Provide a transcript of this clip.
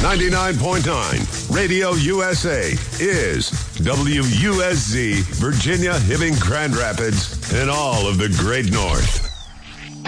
99.9 Radio USA is WUSZ, Virginia, Hibbing, Grand Rapids, and all of the Great North.